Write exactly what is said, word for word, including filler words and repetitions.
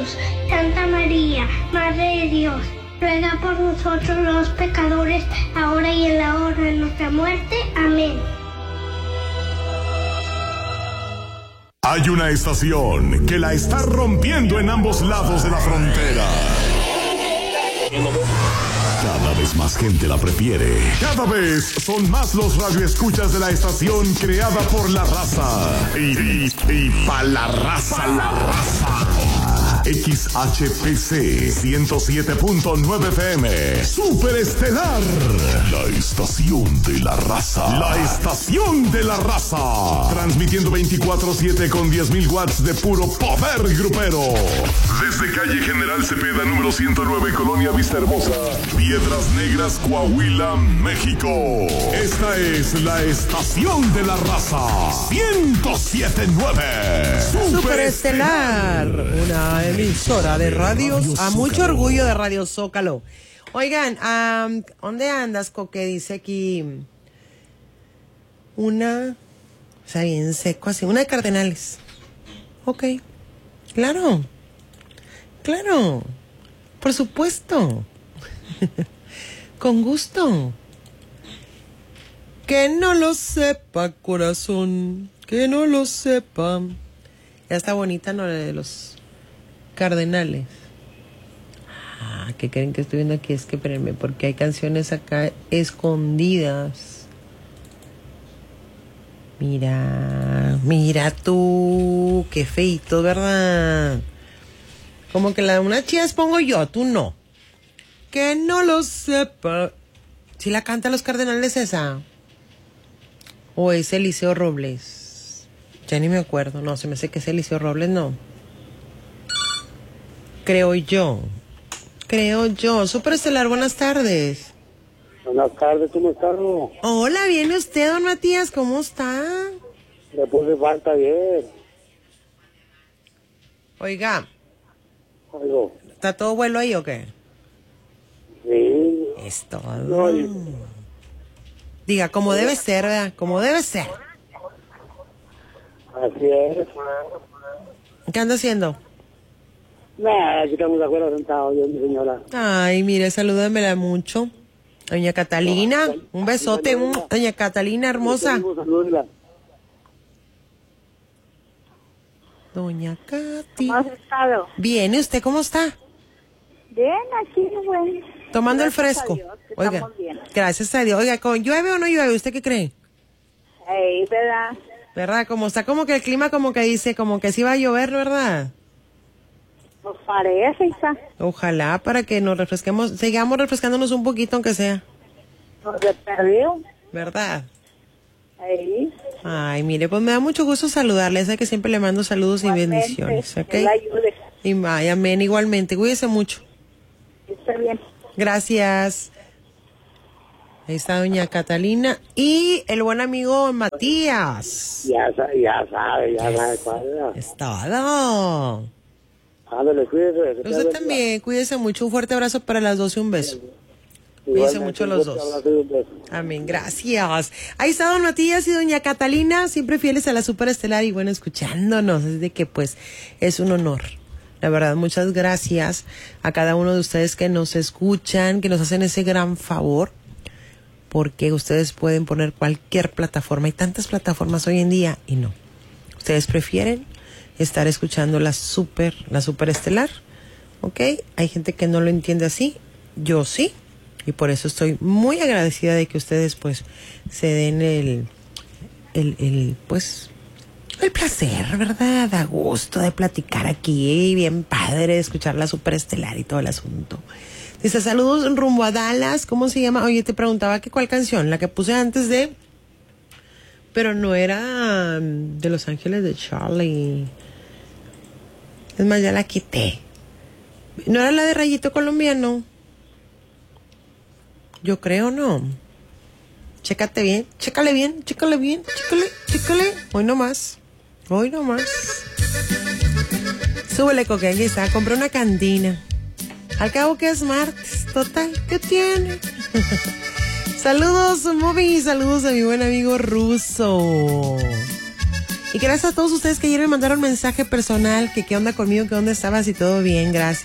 Jesús. Santa María, Madre de Dios, ruega por nosotros los pecadores, ahora y en la hora de nuestra muerte. Amén. Hay una estación que la está rompiendo en ambos lados de la frontera. Cada vez más gente la prefiere. Cada vez son más los radioescuchas de la estación creada por la raza. Y, y, y pa' la raza, la raza. X H P C ciento siete punto nueve F M. Super Estelar. La estación de la raza. La estación de la raza. Transmitiendo veinticuatro siete con diez mil watts de puro poder grupero. Desde calle General Cepeda, número ciento nueve, Colonia Vista Hermosa, Piedras Negras, Coahuila, México. Esta es la estación de la raza. ciento siete punto nueve. Super Estelar. Una emisora de radios a mucho orgullo de Radio Zócalo. Oigan, um, ¿dónde andas, Coque? Dice aquí una, o sea, bien seco así, una de Cardenales. Ok, claro, claro, por supuesto, con gusto. Que no lo sepa, corazón, que no lo sepa. Ya está bonita, ¿no? La de los Cardenales. Ah, ¿qué creen que estoy viendo aquí? Es que espérenme, porque hay canciones acá escondidas. Mira, mira tú, qué feito, ¿verdad? Como que la de una chía pongo yo, tú no. Que no lo sepa. ¿Si la canta los Cardenales esa? ¿O es Eliseo Robles? Ya ni me acuerdo, no, se me hace que es Eliseo Robles, no. Creo yo. Creo yo. Super Estelar, buenas tardes. Buenas tardes, ¿cómo estás? Hola, ¿viene usted, don Matías? ¿Cómo está? Le puse falta ayer. Oiga. Oigo. ¿Está todo vuelo ahí o qué? Sí. Es todo. No, y... Diga, como debe ser, ¿verdad? Como debe ser. Así es. ¿Qué anda haciendo? Nada, aquí estamos afuera sentados, yo, mi señora. Ay, mire, salúdamela mucho. Doña Catalina, un besote, un, doña Catalina hermosa. Doña Cati. ¿Cómo has estado? Bien, ¿y usted cómo está? Bien, aquí, bueno. Tomando Gracias el fresco. A Dios, Oiga, bien. Gracias a Dios. Oiga, ¿llueve o no llueve? ¿Usted qué cree? Ey, ¿verdad? ¿Verdad? Como está como que el clima como que dice, como que sí va a llover, ¿verdad? Nos parece, hija. Ojalá para que nos refresquemos, sigamos refrescándonos un poquito aunque sea. Nos se perdió. ¿Verdad? Ahí. Ay, mire, pues me da mucho gusto saludarle. Sé que siempre le mando saludos igualmente, y bendiciones, ¿ok? La ayude. Y vaya, amén, igualmente. Cuídese mucho. Está bien. Gracias. Ahí está doña Catalina y el buen amigo Matías. Ya, ya sabe, ya yes. sabe cuál es. Es todo. Ándale, cuídese. Usted también, cuídese mucho. Un fuerte abrazo para las dos y un beso. Cuídense mucho los dos. Amén, gracias. Ahí está don Matías y doña Catalina, siempre fieles a la Super Estelar y bueno, escuchándonos. Es de que pues es un honor. La verdad, muchas gracias a cada uno de ustedes que nos escuchan, que nos hacen ese gran favor, porque ustedes pueden poner cualquier plataforma. Hay tantas plataformas hoy en día y no. Ustedes prefieren estar escuchando la Super, la Super Estelar, ¿ok? Hay gente que no lo entiende así, yo sí. Y por eso estoy muy agradecida de que ustedes pues se den el, el, el pues, el placer, ¿verdad? A gusto de platicar aquí, bien padre, de escuchar la Super Estelar y todo el asunto. Dice, saludos rumbo a Dallas, ¿cómo se llama? Oye, te preguntaba que cuál canción, la que puse antes de, pero no era de Los Ángeles de Charlie. Es más, ya la quité. ¿No era la de Rayito Colombiano? Yo creo, no. Chécate bien, chécale bien, chécale bien, chécale, chécale. Hoy no más, hoy no más. Súbele, Coque, aquí está. Compré una cantina. Al cabo que es martes, total, ¿qué tiene? Saludos, Moby, saludos a mi buen amigo Ruso. Y gracias a todos ustedes que ayer me mandaron mensaje personal, que qué onda conmigo, que dónde estabas y todo bien, gracias.